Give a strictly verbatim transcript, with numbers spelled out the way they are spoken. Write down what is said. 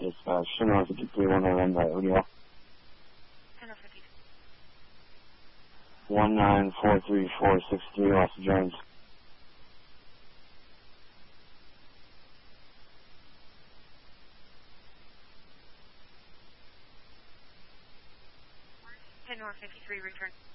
Dispatch, Chanel fifty-three, one nine one, what do you want? one nine four three four six three, Austin Jones. ten North fifty-three, return.